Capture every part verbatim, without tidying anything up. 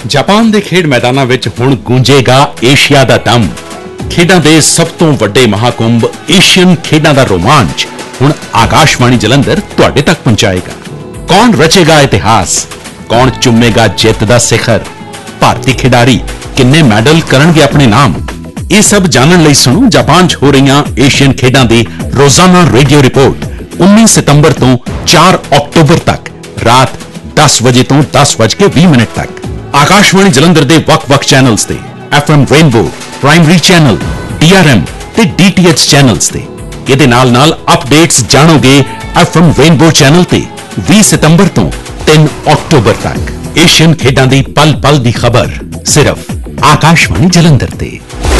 Japan ਦੇ ਖੇਡ ਮੈਦਾਨਾਂ ਵਿੱਚ ਹੁਣ ਗੂੰਜੇਗਾ ਏਸ਼ੀਆ ਦਾ ਦਮ। ਖੇਡਾਂ ਦੇ ਸਭ ਤੋਂ ਵੱਡੇ ਮਹਾਕੁੰਭ ਏਸ਼ੀਅਨ ਖੇਡਾਂ ਦਾ ਰੋਮਾਂਚ ਹੁਣ ਆਕਾਸ਼ਵਾਣੀ ਜਲੰਧਰ ਤੁਹਾਡੇ ਤੱਕ ਪਹੁੰਚਾਏਗਾ। ਕੌਣ ਰਚੇਗਾ ਇਤਿਹਾਸ, ਕੌਣ ਚੁੰਮੇਗਾ ਜਿੱਤ ਦਾ ਸਿਖਰ, ਭਾਰਤੀ ਖਿਡਾਰੀ ਕਿੰਨੇ ਮੈਡਲ ਕਰਨਗੇ ਆਪਣੇ ਨਾਮ, ਇਹ ਸਭ ਜਾਣਨ ਲਈ ਸੁਣੋ ਜਾਪਾਨ 'ਚ ਹੋ ਰਹੀਆਂ ਏਸ਼ੀਅਨ ਖੇਡਾਂ ਦੀ ਰੋਜ਼ਾਨਾ ਰੇਡੀਓ ਰਿਪੋਰਟ ਉੱਨੀ ਸਤੰਬਰ ਤੋਂ ਚਾਰ ਅਕਤੂਬਰ ਤੱਕ ਰਾਤ ਦਸ ਵਜੇ ਤੋਂ ਦਸ ਵੱਜ ਕੇ ਵੀਹ ਮਿੰਟ ਤੱਕ ਆਕਾਸ਼ਵਾਣੀ ਜਲੰਧਰ ਦੇ ਵੱਖ-ਵੱਖ ਚੈਨਲਸ ਤੇ F M rainbow, primary channel, D R M ਤੇ ਡੀ ਟੀ ਐਚ ਚੈਨਲਸ ਤੇ। ਇਹਦੇ ਨਾਲ-ਨਾਲ updates ਜਾਣੋਗੇ F M rainbow channel ਤੇ ਵੀਹ ਸਤੰਬਰ ਤੋਂ ਤਿੰਨ ਅਕਤੂਬਰ ਤੱਕ। ਏਸ਼ੀਅਨ ਖੇਡਾਂ ਦੀ ਪਲ-ਪਲ ਦੀ ਖਬਰ ਸਿਰਫ ਆਕਾਸ਼ਵਾਣੀ ਜਲੰਧਰ ਤੇ।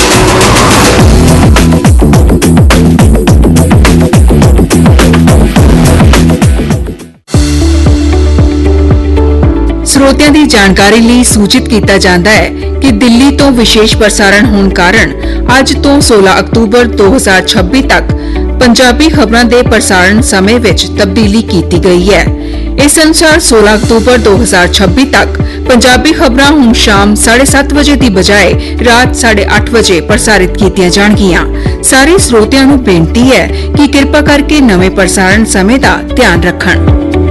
ਸਰੋਤਿਆਂ ਦੀ ਜਾਣਕਾਰੀ ਲਈ ਸੂਚਿਤ ਕੀਤਾ ਜਾਂਦਾ ਹੈ ਕਿ ਦਿੱਲੀ ਤੋਂ ਵਿਸ਼ੇਸ਼ ਪ੍ਰਸਾਰਣ ਹੋਣ ਕਾਰਨ ਅੱਜ ਤੋਂ ਸੋਲਾਂ ਅਕਤੂਬਰ ਦੋ ਹਜ਼ਾਰ ਛੱਬੀ ਤੱਕ ਪੰਜਾਬੀ ਖਬਰਾਂ ਦੇ ਪ੍ਰਸਾਰਣ ਸਮੇਂ ਵਿੱਚ ਤਬਦੀਲੀ ਕੀਤੀ ਗਈ ਹੈ। ਇਸ ਅਨੁਸਾਰ ਸੋਲਾਂ ਅਕਤੂਬਰ ਦੋ ਹਜ਼ਾਰ ਛੱਬੀ ਤੱਕ ਪੰਜਾਬੀ ਖਬਰਾਂ ਹੁਣ ਸ਼ਾਮ ਸਾਢੇ ਸੱਤ ਵਜੇ ਦੀ ਬਜਾਏ ਰਾਤ ਸਾਢੇ ਅੱਠ ਵਜੇ ਪ੍ਰਸਾਰਿਤ ਕੀਤੀਆਂ ਜਾਣਗੀਆਂ। ਸਾਰੇ ਸਰੋਤਿਆਂ ਨੂੰ ਬੇਨਤੀ ਹੈ ਕਿ ਕਿਰਪਾ ਕਰਕੇ ਨਵੇਂ ਪ੍ਰਸਾਰਣ ਸਮੇਂ ਦਾ ਧਿਆਨ ਰੱਖਣ।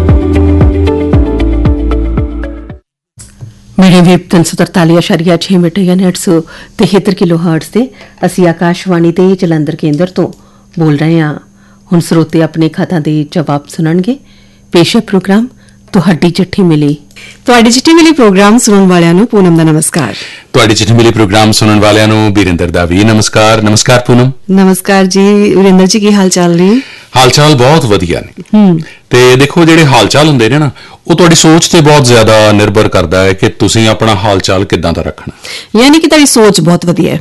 ਮੀਡੀਅਮ ਵੇਵ ਤਿੰਨ ਸੌ ਤਰਤਾਲੀ ਅਸ਼ਾਰੀਆ ਛੇ ਮੀਟਰ ਯਾਨੀ ਅੱਠ ਸੌ ਤਿਹੱਤਰ ਕਿਲੋ ਹਰਟਜ਼ ਤੇ ਅਸੀਂ ਆਕਾਸ਼ਵਾਣੀ ਦੇ ਜਲੰਧਰ ਕੇਂਦਰ ਤੋਂ ਬੋਲ ਰਹੇ ਹਾਂ। ਹੁਣ ਸਰੋਤੇ ਆਪਣੇ ਖਾਤਾਂ ਦੇ ਜਵਾਬ ਸੁਣਨਗੇ। ਪੇਸ਼ ਹੈ ਪ੍ਰੋਗਰਾਮ ਤੁਹਾਡੀ ਚਿੱਠੀ ਮਿਲੀ। ਤੁਹਾਡੀ ਚਿੱਠੀ ਮਿਲੀ ਪ੍ਰੋਗਰਾਮ ਸੁਣਨ ਵਾਲਿਆਂ ਨੂੰ ਪੂਨਮ ਦਾ ਨਮਸਕਾਰ। ਤੁਹਾਡੀ ਚਿੱਠੀ ਮਿਲੀ ਪ੍ਰੋਗਰਾਮ ਸੁਣਨ ਵਾਲਿਆਂ ਨੂੰ ਬੀਰਿੰਦਰ ਦਾ ਵੀ ਨਮਸਕਾਰ। ਨਮਸਕਾਰ ਪੂਨਮ। ਨਮਸਕਾਰ ਜੀ ਵੀਰਿੰਦਰ ਜੀ, ਕੀ ਹਾਲ ਚਾਲ ਨੇ? ਹਾਲ ਚਾਲ ਬਹੁਤ ਵਧੀਆ ਨੇ। ਤੇ ਦੇਖੋ, ਜਿਹੜੇ ਹਾਲ ਚਾਲ ਹੁੰਦੇ ਨੇ ਨਾ, ਉਹ ਤੁਹਾਡੀ ਸੋਚ ਤੇ ਬਹੁਤ ਜ਼ਿਆਦਾ ਨਿਰਭਰ ਕਰਦਾ ਹੈ ਕਿ ਤੁਸੀਂ ਆਪਣਾ ਹਾਲ ਚਾਲ ਕਿੱਦਾਂ ਦਾ ਰੱਖਣਾ। ਯਾਨੀ ਕਿ ਤੁਹਾਡੀ ਸੋਚ ਬਹੁਤ ਵਧੀਆ ਹੈ।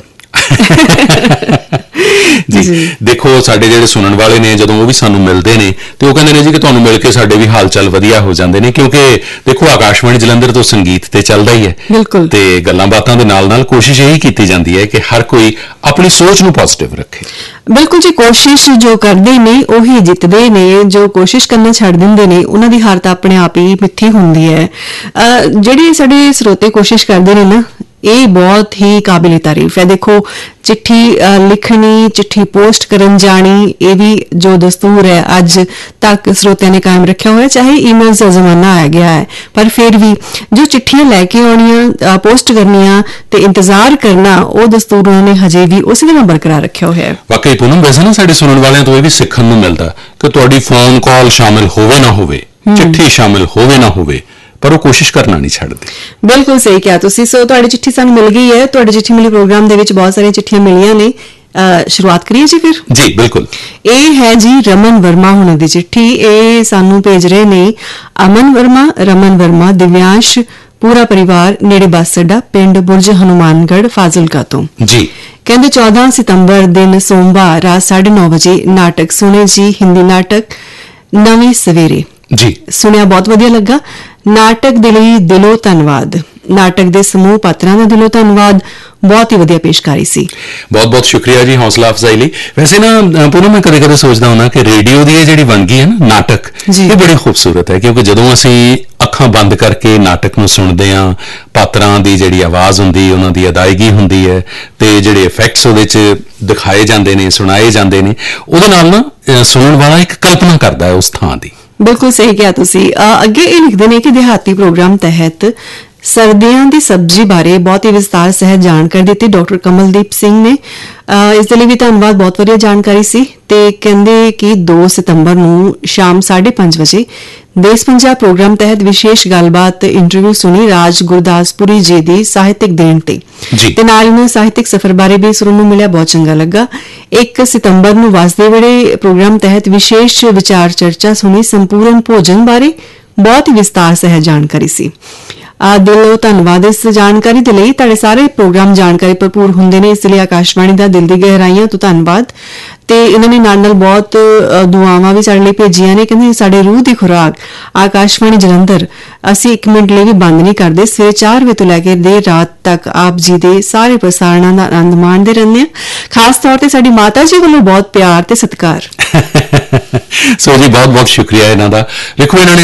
ਜੀ ਦੇਖੋ, ਸਾਡੇ ਜਿਹੜੇ ਸੁਣਨ ਵਾਲੇ ਨੇ ਜਦੋਂ ਉਹ ਵੀ ਸਾਨੂੰ ਮਿਲਦੇ ਨੇ ਤੇ ਉਹ ਕਹਿੰਦੇ ਨੇ ਜੀ ਕਿ ਤੁਹਾਨੂੰ ਮਿਲ ਕੇ ਸਾਡੇ ਵੀ ਹਾਲ ਚਾਲ ਵਧੀਆ ਹੋ ਜਾਂਦੇ ਨੇ, ਕਿਉਂਕਿ ਦੇਖੋ ਆਕਾਸ਼ਵਾਣੀ ਜਲੰਧਰ ਤੋਂ ਸੰਗੀਤ ਤੇ ਚੱਲਦਾ ਹੀ ਹੈ। ਬਿਲਕੁਲ। ਤੇ ਗੱਲਾਂ ਬਾਤਾਂ ਦੇ ਨਾਲ ਨਾਲ ਕੋਸ਼ਿਸ਼ ਇਹੀ ਕੀਤੀ ਜਾਂਦੀ ਹੈ ਕਿ ਹਰ ਕੋਈ ਆਪਣੀ ਸੋਚ ਨੂੰ ਪੋਜ਼ਿਟਿਵ ਰੱਖੇ। ਬਿਲਕੁਲ ਜੀ, ਕੋਸ਼ਿਸ਼ ਜੋ ਕਰਦੇ ਨੇ ਉਹੀ ਜਿੱਤਦੇ ਨੇ, ਜੋ ਕੋਸ਼ਿਸ਼ ਕਰਨਾ ਛੱਡ ਦਿੰਦੇ ਨੇ ਉਹਨਾਂ ਦੀ ਹਾਰ ਤਾਂ ਆਪਣੇ ਆਪ ਹੀ ਮਿੱਠੀ ਹੁੰਦੀ ਹੈ। ਜਿਹੜੇ ਸਾਡੇ ਸਰੋਤੇ ਕੋਸ਼ਿਸ਼ ਕਰਦੇ ਨੇ ਨਾ, ਇਹ ਬਹੁਤ ਹੀ ਕਾਬਿਲੇ ਤਾਰੀਫ ਹੈ। ਦੇਖੋ, ਚਿੱਠੀ ਲਿਖਣੀ, ਚਿੱਠੀ ਪੋਸਟ ਕਰਨ ਜਾਣੀ, ਇਹ ਵੀ ਜੋ ਦਸਤੂਰ ਹੈ ਅੱਜ ਤੱਕ ਸਰੋਤਿਆਂ ਨੇ ਕਾਇਮ ਰੱਖਿਆ ਹੋਇਆ। ਚਾਹੇ ਈਮੇਲ ਦਾ ਜ਼ਮਾਨਾ ਆ ਗਿਆ ਹੈ, ਪਰ ਫਿਰ ਵੀ ਜੋ ਚਿੱਠੀਆਂ ਲੈ ਕੇ ਆਉਣੀਆਂ, ਪੋਸਟ ਕਰਨੀਆਂ ਤੇ ਇੰਤਜ਼ਾਰ ਕਰਨਾ, ਉਹ ਦਸਤੂਰ ਉਹਨਾਂ ਨੇ ਹਜੇ ਵੀ ਉਸੇ ਤਰ੍ਹਾਂ ਬਰਕਰਾਰ ਰੱਖਿਆ ਹੋਇਆ ਹੈ। ਵਾਕਈ ਪੂਨਮ, ਵੈਸੇ ਨਾ ਸਾਡੇ ਸੁਣਨ ਵਾਲਿਆਂ ਤੋਂ ਇਹ ਵੀ ਸਿੱਖਣ ਨੂੰ ਮਿਲਦਾ ਕਿ ਤੁਹਾਡੀ ਫੋਨ ਕਾਲ ਸ਼ਾਮਿਲ ਹੋਵੇ ਨਾ ਹੋਵੇ, ਚਿੱਠੀ ਸ਼ਾਮਿਲ ਹੋਵੇ ਨਾ ਹੋਵੇ, ਪਰ ਉਹ ਕੋਸ਼ਿਸ਼ ਕਰਨਾ ਨਹੀਂ ਛੱਡਦੇ। ਬਿਲਕੁਲ ਸਹੀ ਕਿਹਾ ਤੁਸੀਂ। ਸੋ ਤੁਹਾਡੀ ਚਿੱਠੀ ਸਾਨੂੰ ਮਿਲ ਗਈ ਹੈ। ਤੁਹਾਡੀ ਚਿੱਠੀ ਮਿਲੀ ਪ੍ਰੋਗਰਾਮ ਦੇ ਵਿੱਚ ਬਹੁਤ ਸਾਰੀਆਂ ਚਿੱਠੀਆਂ ਮਿਲੀਆਂ ਨੇ। ਸ਼ੁਰੂਆਤ ਕਰੀਏ ਜੀ ਫਿਰ? ਜੀ ਬਿਲਕੁਲ। ਇਹ ਹੈ ਜੀ ਰਮਨ ਵਰਮਾ ਹੁਣਾਂ ਦੀ ਚਿੱਠੀ। ਇਹ ਸਾਨੂੰ ਭੇਜ ਰਹੇ ਨੇ ਅਮਨ ਵਰਮਾ, ਰਮਨ ਵਰਮਾ, ਦਿਵਿਆਂਸ਼, ਪੂਰਾ ਪਰਿਵਾਰ, ਨੇੜੇ ਬੱਸ ਅੱਡਾ, ਪਿੰਡ ਬੁਰਜ ਹਨੂਮਾਨਗੜ੍ਹ, ਫਾਜ਼ਿਲਕਾ ਤੋਂ। ਜੀ ਕਹਿੰਦੇ ਚੌਦਾਂ ਸਤੰਬਰ ਦਿਨ ਸੋਮਵਾਰ ਰਾਤ ਸਾਢੇ ਨੌ ਵਜੇ ਨਾਟਕ ਸੁਣੇ ਜੀ। ਹਿੰਦੀ ਨਾਟਕ ਨਵੇਂ ਸਵੇਰੇ। ਜੀ ਸੁਣਿਆ, ਬਹੁਤ ਵਧੀਆ ਲੱਗਾ। ਨਾਟਕ ਦੇ ਲਈ ਦਿਲੋਂ ਧੰਨਵਾਦ। ਨਾਟਕ ਦੇ ਸਮੂਹ ਪਾਤਰਾਂ ਦਾ ਦਿਲੋਂ ਧੰਨਵਾਦ। ਬਹੁਤ ਹੀ ਵਧੀਆ ਪੇਸ਼ਕਾਰੀ ਸੀ। ਬਹੁਤ ਬਹੁਤ ਸ਼ੁਕਰੀਆ ਜੀ ਹੌਸਲਾ ਅਫਜ਼ਾਈ ਲਈ। ਵੈਸੇ ਨਾ ਪੂਨਮ, ਮੈਂ ਕਦੇ ਕਦੇ ਸੋਚਦਾ ਹੁੰਦਾ ਕਿ ਰੇਡੀਓ ਦੀ ਇਹ ਜਿਹੜੀ ਵੰਨਗੀ ਹੈ ਨਾ, ਨਾਟਕ, ਇਹ ਬੜੀ ਖੂਬਸੂਰਤ ਹੈ, ਕਿਉਂਕਿ ਜਦੋਂ ਅਸੀਂ ਅੱਖਾਂ ਬੰਦ ਕਰਕੇ ਨਾਟਕ ਨੂੰ ਸੁਣਦੇ ਹਾਂ, ਪਾਤਰਾਂ ਦੀ ਜਿਹੜੀ ਆਵਾਜ਼ ਹੁੰਦੀ, ਉਹਨਾਂ ਦੀ ਅਦਾਇਗੀ ਹੁੰਦੀ ਹੈ ਤੇ ਜਿਹੜੇ ਇਫੈਕਟਸ ਉਹਦੇ 'ਚ ਦਿਖਾਏ ਜਾਂਦੇ ਨੇ, ਸੁਣਾਏ ਜਾਂਦੇ ਨੇ, ਉਹਦੇ ਨਾਲ ਨਾ ਸੁਣਨ ਵਾਲਾ ਇੱਕ ਕਲਪਨਾ ਕਰਦਾ ਹੈ ਉਸ ਥਾਂ ਦੀ। ਬਿਲਕੁਲ ਸਹੀ ਕਿਹਾ ਤੁਸੀਂ। ਅੱਗੇ ਇਹ ਲਿਖਦੇ ਨੇ ਕਿ ਦਿਹਾਤੀ ਪ੍ਰੋਗਰਾਮ ਤਹਿਤ ਸਰਦੀਆਂ ਦੀ ਸਬਜ਼ੀ ਬਾਰੇ ਬਹੁਤ ਹੀ ਵਿਸਤਾਰ ਸਹਿਤ ਜਾਣਕਾਰੀ ਦਿੱਤੀ ਡਾਕਟਰ ਕਮਲਦੀਪ ਸਿੰਘ ਨੇ। ਇਸ ਦੇ ਲਈ ਵੀ ਧੰਨਵਾਦ, ਬਹੁਤ ਵਧੀਆ ਜਾਣਕਾਰੀ ਸੀ। ਤੇ ਕਹਿੰਦੇ ਕਿ ਦੋ ਸਤੰਬਰ ਨੂੰ ਸ਼ਾਮ ਸਾਢੇ ਪੰਜ ਵਜੇ ਦੇਸ਼ ਪੰਜਾਬ ਪ੍ਰੋਗਰਾਮ ਤਹਿਤ ਵਿਸ਼ੇਸ਼ ਗੱਲਬਾਤ ਇੰਟਰਵਿਊ ਸੁਣੀ ਰਾਜ ਗੁਰਦਾਸਪੁਰੀ ਜੀ ਦੀ ਸਾਹਿਤਕ ਦੇਣ ਤੇ ਤੇ ਨਾਲ ਇਹਨਾਂ ਸਾਹਿਤਕ ਸਫ਼ਰ ਬਾਰੇ ਵੀ ਸੁਣਨ ਨੂੰ ਮਿਲਿਆ, ਬਹੁਤ ਚੰਗਾ ਲੱਗਾ। ਇੱਕ ਸਤੰਬਰ ਨੂੰ ਵਸਦੇ ਵੇੜੇ ਪ੍ਰੋਗਰਾਮ ਤਹਿਤ ਵਿਸ਼ੇਸ਼ ਵਿਚਾਰ ਚਰਚਾ ਸੁਣੀ ਸੰਪੂਰਨ ਭੋਜਨ ਬਾਰੇ, ਬਹੁਤ ਹੀ ਵਿਸਤਾਰ ਸਹਿਤ ਜਾਣਕਾਰੀ ਸੀ। ਦਿਲੋਂ ਧੰਨਵਾਦ ਇਸ ਜਾਣਕਾਰੀ ਦੇ ਲਈ। ਤੁਹਾਡੇ ਸਾਰੇ ਪ੍ਰੋਗਰਾਮ ਜਾਣਕਾਰੀ ਭਰਪੂਰ ਹੁੰਦੇ ਨੇ, ਇਸ ਲਈ ਆਕਾਸ਼ਵਾਣੀ ਦਾ ਦਿਲ ਦੀ ਗਹਿਰਾਈਆਂ ਤੋਂ ਧੰਨਵਾਦ। ਤੇ ਇਹਨਾਂ ਨੇ ਨਾਲ ਨਾਲ ਬਹੁਤ ਦੁਆਵਾਂ ਵੀ ਸਾਡੇ ਲਈ ਭੇਜੀਆਂ ਨੇ। ਕਹਿੰਦੇ ਸਾਡੇ ਰੂਹ ਦੀ ਖੁਰਾਕ ਆਕਾਸ਼ਵਾਣੀ ਜਲੰਧਰ, ਅਸੀਂ ਇੱਕ ਮਿੰਟ ਲਈ ਵੀ ਬੰਦ ਨਹੀਂ ਕਰਦੇ। ਸਵੇਰੇ ਚਾਰ ਵਜੇ ਤੋਂ ਲੈ ਕੇ ਦੇਰ ਰਾਤ ਤੱਕ ਆਪ ਜੀ ਦੇ ਸਾਰੇ ਪ੍ਰਸਾਰਣਾਂ ਦਾ ਆਨੰਦ ਮਾਣਦੇ ਰਹਿੰਦੇ ਹਾਂ। ਖਾਸ ਤੌਰ ਤੇ ਸਾਡੀ ਮਾਤਾ ਜੀ ਵੱਲੋਂ ਬਹੁਤ ਪਿਆਰ ਤੇ ਸਤਿਕਾਰ। ਸੋ ਜੀ ਬਹੁਤ ਬਹੁਤ ਸ਼ੁਕਰੀਆ ਇਹਨਾਂ ਦਾ। ਦੇਖੋ, ਇਹਨਾਂ ਨੇ